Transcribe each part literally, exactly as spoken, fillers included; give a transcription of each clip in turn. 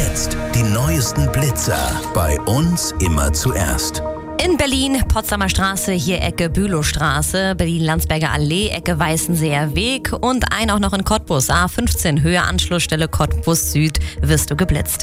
jetzt die neuesten Blitzer bei uns immer zuerst. In Berlin, Potsdamer Straße, hier Ecke Bülowstraße, Berlin-Landsberger Allee, Ecke Weißenseer Weg und ein auch noch in Cottbus, A fünfzehn, Höhe Anschlussstelle Cottbus Süd, wirst du geblitzt.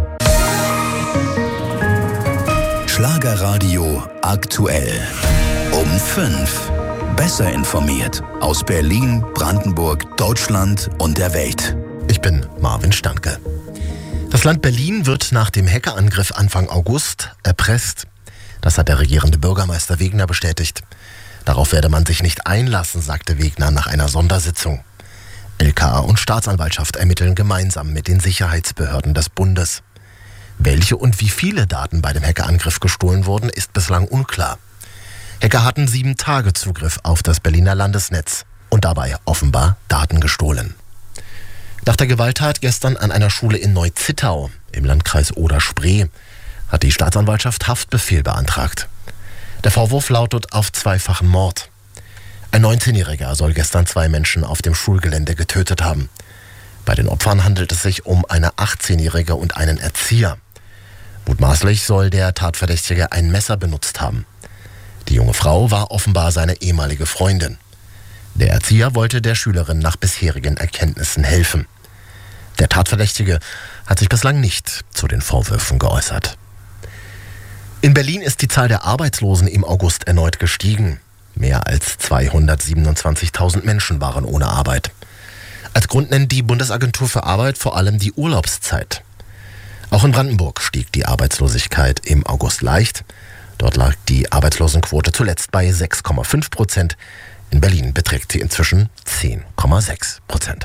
Schlagerradio aktuell. Um fünf. Besser informiert aus Berlin, Brandenburg, Deutschland und der Welt. Ich bin Marvin Stanke. Das Land Berlin wird nach dem Hackerangriff Anfang August erpresst. Das hat der regierende Bürgermeister Wegner bestätigt. Darauf werde man sich nicht einlassen, sagte Wegner nach einer Sondersitzung. L K A und Staatsanwaltschaft ermitteln gemeinsam mit den Sicherheitsbehörden des Bundes. Welche und wie viele Daten bei dem Hackerangriff gestohlen wurden, ist bislang unklar. Hacker hatten sieben Tage Zugriff auf das Berliner Landesnetz und dabei offenbar Daten gestohlen. Nach der Gewalttat gestern an einer Schule in Neu-Zittau im Landkreis Oder-Spree hat die Staatsanwaltschaft Haftbefehl beantragt. Der Vorwurf lautet auf zweifachen Mord. Ein neunzehnjähriger soll gestern zwei Menschen auf dem Schulgelände getötet haben. Bei den Opfern handelt es sich um eine achtzehnjährige und einen Erzieher. Mutmaßlich soll der Tatverdächtige ein Messer benutzt haben. Die junge Frau war offenbar seine ehemalige Freundin. Der Erzieher wollte der Schülerin nach bisherigen Erkenntnissen helfen. Der Tatverdächtige hat sich bislang nicht zu den Vorwürfen geäußert. In Berlin ist die Zahl der Arbeitslosen im August erneut gestiegen. Mehr als zweihundertsiebenundzwanzigtausend Menschen waren ohne Arbeit. Als Grund nennt die Bundesagentur für Arbeit vor allem die Urlaubszeit. Auch in Brandenburg stieg die Arbeitslosigkeit im August leicht. Dort lag die Arbeitslosenquote zuletzt bei sechs Komma fünf Prozent. In Berlin beträgt sie inzwischen zehn Komma sechs Prozent.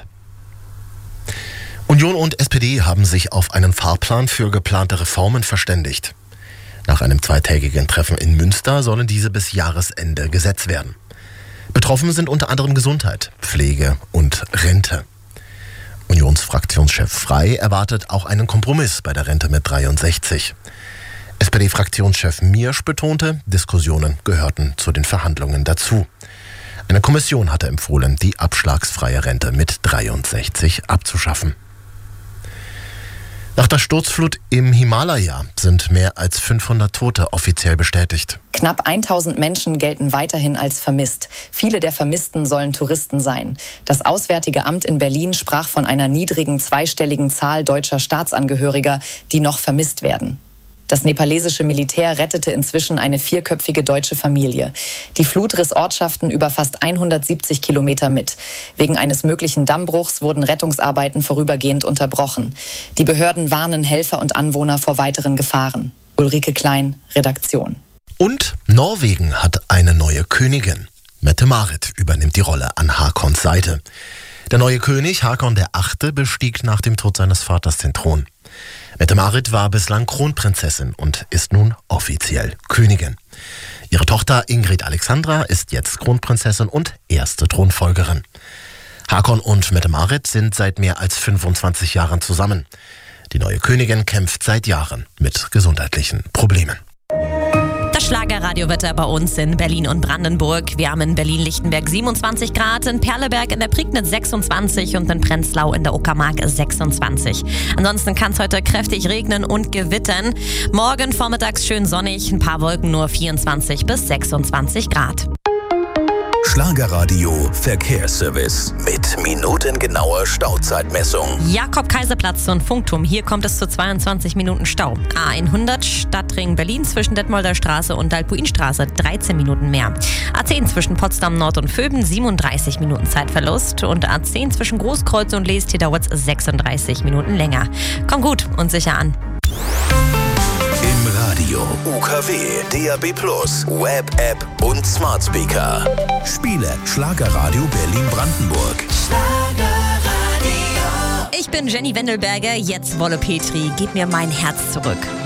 Union und S P D haben sich auf einen Fahrplan für geplante Reformen verständigt. Nach einem zweitägigen Treffen in Münster sollen diese bis Jahresende gesetzt werden. Betroffen sind unter anderem Gesundheit, Pflege und Rente. Unionsfraktionschef Frey erwartet auch einen Kompromiss bei der Rente mit dreiundsechzig. S P D-Fraktionschef Miersch betonte, Diskussionen gehörten zu den Verhandlungen dazu. Eine Kommission hatte empfohlen, die abschlagsfreie Rente mit dreiundsechzig abzuschaffen. Nach der Sturzflut im Himalaya sind mehr als fünfhundert Tote offiziell bestätigt. Knapp tausend Menschen gelten weiterhin als vermisst. Viele der Vermissten sollen Touristen sein. Das Auswärtige Amt in Berlin sprach von einer niedrigen zweistelligen Zahl deutscher Staatsangehöriger, die noch vermisst werden. Das nepalesische Militär rettete inzwischen eine vierköpfige deutsche Familie. Die Flut riss Ortschaften über fast hundertsiebzig Kilometer mit. Wegen eines möglichen Dammbruchs wurden Rettungsarbeiten vorübergehend unterbrochen. Die Behörden warnen Helfer und Anwohner vor weiteren Gefahren. Ulrike Klein, Redaktion. Und Norwegen hat eine neue Königin. Mette-Marit übernimmt die Rolle an Hakons Seite. Der neue König, Hakon der Achte, bestieg nach dem Tod seines Vaters den Thron. Mette-Marit war bislang Kronprinzessin und ist nun offiziell Königin. Ihre Tochter Ingrid Alexandra ist jetzt Kronprinzessin und erste Thronfolgerin. Hakon und Mette-Marit sind seit mehr als fünfundzwanzig Jahren zusammen. Die neue Königin kämpft seit Jahren mit gesundheitlichen Problemen. Das Schlagerradiowetter bei uns in Berlin und Brandenburg. Wir haben in Berlin-Lichtenberg siebenundzwanzig Grad, in Perleberg in der Prignitz sechsundzwanzig und in Prenzlau in der Uckermark sechsundzwanzig. Ansonsten kann es heute kräftig regnen und gewittern. Morgen vormittags schön sonnig, ein paar Wolken, nur vierundzwanzig bis sechsundzwanzig Grad. Schlagerradio Verkehrsservice mit minutengenauer Stauzeitmessung. Jakob-Kaiser-Platz und Funkturm. Hier kommt es zu zweiundzwanzig Minuten Stau. A hundert Stadtring Berlin zwischen Detmolder Straße und Dalpuinstraße dreizehn Minuten mehr. A zehn zwischen Potsdam Nord und Vöben siebenunddreißig Minuten Zeitverlust. Und A zehn zwischen Großkreuz und Leest, hier dauert es sechsunddreißig Minuten länger. Komm gut und sicher an. Im Radio, U K W, D A B plus, Web, App und Smart Speaker. Spiele Schlagerradio Berlin-Brandenburg. Ich bin Jenny Wendelberger, jetzt Wolle Petri. Gib mir mein Herz zurück.